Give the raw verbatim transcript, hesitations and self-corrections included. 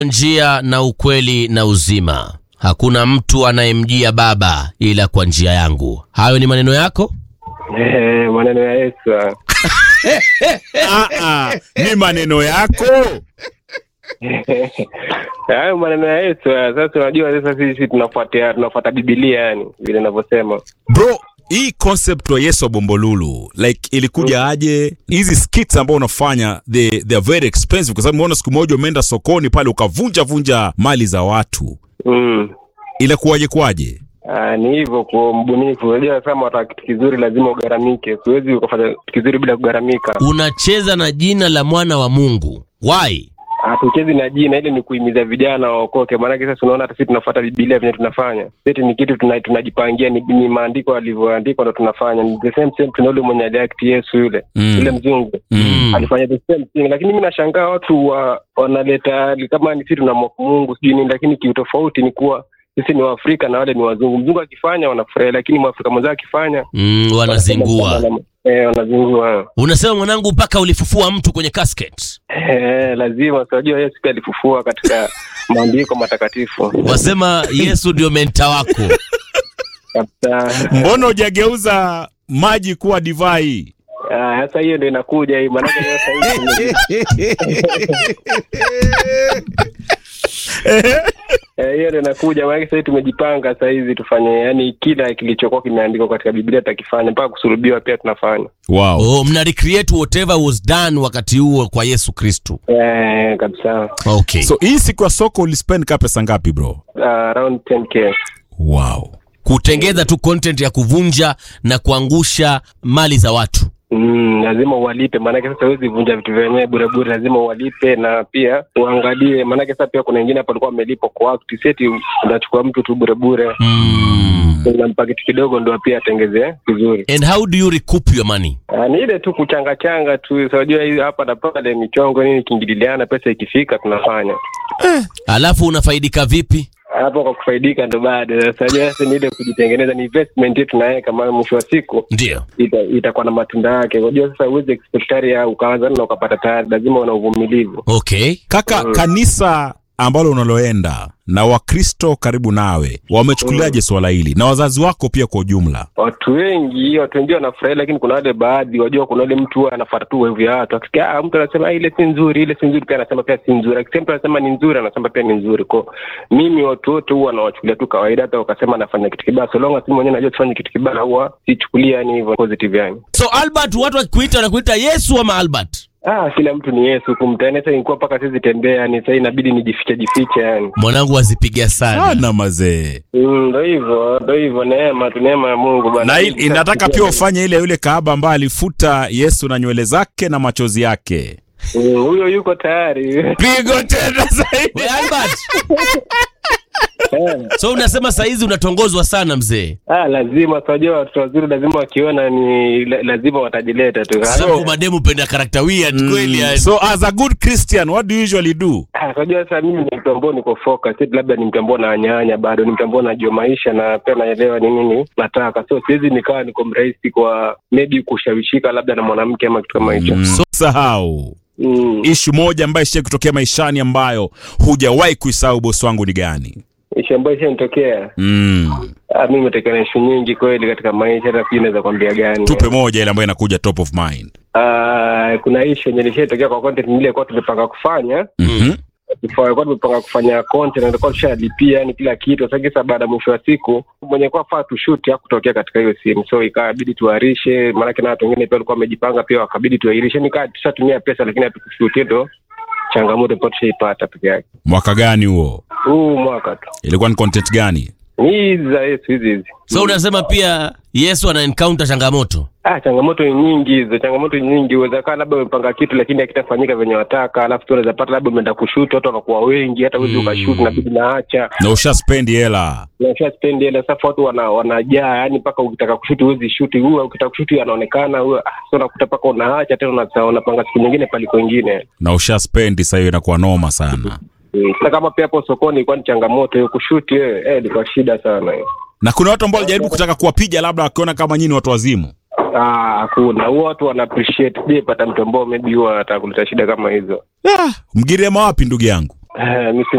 njia na ukweli na uzima. Hakuna mtu anayemjia Baba ila kwa njia yangu. Hayo ni maneno yako? Eh, maneno ya Yesu. Ah ah, ni maneno yako. Hayo maneno ya Yesu. Sasa unajua sasa sisi tunafuatia tunafuata Biblia yani vile ninavyosema. Bro, hii concept wa Yesu Bombolulu like ilikuja mm. aje? Hizi skits ambao unafanya they they are very expensive kwa sababu umeona siku moja umeenda sokoni pale ukavunja vunja mali za watu. Mm. Ila kuaje kwaje? Ah, ni hivyo kwa mbunifu. Unajua kama unataka kitu kizuri lazima ugaramike. Siwezi ukafanya kitu kizuri bila kugaramika. Unacheza na jina la mwana wa Mungu. Why? Hatuchezi na jina, ile ni kuhimiza vijana waokoke. Maana sasa tunaona hata sisi tunafuata Biblia vile tunafanya. Sisi ni kitu tuna, tunajipangia ni, ni maandiko alivyoandikwa ndo tunafanya. Ni the same same tuna yule mwenye aliact Yesu yule. Mm. Yule mzungu. Mm. Alifanya the same thing. Lakini mimi nashangaa watu wa, wanaleta kama ni sisi tunamwokoa Mungu sijui nini, lakini kiutofauti ni kuwa sisi ni Waafrika na wale ni wazungu. Mzungu akifanya wanafurahi lakini Mwafrika mwenzake akifanya mm, wanazingua. Eh, wanazingua. Unasema mwanangu mpaka ulifufua mtu kwenye casket. Eh, lazima unajua Yesu pia alifufua katika maandiko matakatifu. Wasema Yesu ndio menta wako. Kabisa. Mbona hujageuza maji kuwa divai? Ah, sasa hiyo ndio inakuja hii maana sasa hivi. Eh, hiyo ndio inakuja maana sasa tumejipanga sasa hizi tufanye yani kila kilichokuwa kimeandikwa katika Biblia tutakifanya mpaka kusulubiwa pia tunafanya. Wow. Oh, mna recreate whatever was done wakati huo kwa Yesu Kristo. Eh, kabisa. Okay. So hii siku ya soko ulispend ka pesa ngapi bro? Uh, around ten K. Wow. Kutengeza tu content ya kuvunja na kuangusha mali za watu. Mm, lazima uwalipe maana sasa huwezi vunja vitu vyenyewe bure bure, lazima uwalipe na pia uangalie maana sasa pia kuna wengine hapo walikuwa wamelipa kwa act seti unachukua mtu tu bure bure. Mm. Unampa kitu kidogo ndio pia atengeze vizuri. And how do you recoup your money? Ah, ni ile tu kuchanga changa tu. Unajua hiyo hapa na pale michongo nini kiingiliana pesa ikifika tunafanya. Eh, alafu unafaidika vipi? Hapo kwa kufaidika ndo bado. Sasa sasa ni ile kujitengeneza ni investment yetu tunaweka kama mwisho wa siku. Ndio. Itakuwa ita na matunda yake. Unajua sasa uweze expectari ya ukaanza na ukapata tayari lazima una uvumilivu. Okay. Kaka, mm. kanisa ambalo unaloenda na Wakristo karibu nawe wamechukuliaje mm. swala hili na wazazi wako pia kwa ujumla? Watu wengi, watu wengi wanafurahi lakini kuna wale baadhi wajua kuna wale mtu anafuata tu wewe ya watu. Akisikia mtu anasema ile si nzuri, ile si nzuri pia anasema pia si nzuri. Akisema mtu anasema ni nzuri anasema pia ni nzuri. Kwa mimi watu wote huwa nawachukulia tu kawaida hata wakasema nafanya kitu kibaya so long as mimi mwenyewe najua kufanya kitu kibaya huwa sichukulia yani hivyo positive yani. So Albert watu wakikuita wanakuita Yesu ama Albert? Ah, kila mtu ni Yesu kumtania sasa nilikuwa paka sisi tembea ni sasa inabidi nijifiche jifiche yani. Mwanangu wazipigia sana. Sana mazee. Mm, ndio hivyo, ndio hivyo neema tu neema ya Mungu bana. Na inataka pia ufanye ile yule kahaba ambaye alifuta Yesu na nywele zake na machozi yake. Huyo mm, yuko tayari. Pigo tena zaidi. Albert. So unasema saa hizi unatongozwa sana mzee. Ah, lazima unajua watu wazuri lazima wakiona ni lazima watajileta tu. So mademu penda character weird mm. kweli yani. So as a good Christian what do you usually do? Ah, unajua sasa mimi ni mtu ambao niko focus, si labda ni mtu ambao na nyanya bado ni mtu ambao najua maisha na pia naelewa ni nini nataka. So siwezi nikawa niko mrahisi kwa maybe kushawishika labda na mwanamke ama kitu kama hicho. Mm. So sahau. Mm. Issue moja ambayo ishe kutokea maishani ambayo hujawahi kuisahau boss wangu ni gani? Issue ambayo ishe nitokea. Mm. Ah, mimi nimetokea na issue nyingi kweli katika maisha hata pia naweza kwambia gani. Tupe moja ile ambayo inakuja top of mind. Ah, uh, kuna issue yenye ilishatokea kwa content nile kwa tulipanga kufanya. Mhm. Before kwa tulipanga kufanya content na kwa tushalipia yani kila kitu. Sasa kisa baada mwisho wa siku mwenye kwa faa tu shoot ya kutokea katika hiyo scene. So ikabidi tuarishe maana kuna watu wengine pia walikuwa wamejipanga pia wakabidi tuairishe nikaa tushatumia pesa lakini hatukushoot ndo changamoto pote shaipata peke yake. Mwaka gani huo? Huu mwaka tu. Ilikuwa ni content gani? Hizi za Yesu hizi hizi. So unasema pia Yesu ana encounter changamoto? Ah, changamoto nyingi hizo, changamoto nyingi. Uweza kaa labda umepanga kitu lakini hakitafanyika venye wataka, alafu tu unaweza pata labda umeenda kushoot watu wanakuwa wengi hata wewe mm. ukashoot na bidi naacha. Na usha spend hela. Na usha spend hela sasa watu wana wanajaa yani mpaka ukitaka kushoot huwezi shoot huo ukitaka kushoot anaonekana huo so unakuta paka unaacha tena unapanga siku nyingine pale kwingine. Na usha spend sasa hiyo inakuwa noma sana. Mm. Sasa kama pia hapo sokoni ilikuwa ni changamoto hiyo kushoot wewe eh ilikuwa shida sana hiyo. Na kuna watu ambao walijaribu kutaka kuwapiga labda wakiona kama nyinyi watu wazimu. Ah, hakuna. Huo watu wana appreciate je pata mtu ambao maybe huwa atakuleta shida kama hizo. Ah, Mgirema wapi ndugu yangu? Eh, mimi